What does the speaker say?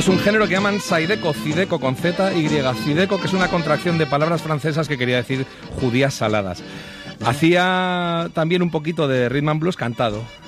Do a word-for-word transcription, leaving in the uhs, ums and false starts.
es un género que llaman Zydeco, Zydeco con Z, Y, Zydeco, que es una contracción de palabras francesas que quería decir judías saladas. Hacía también un poquito de rhythm and blues cantado.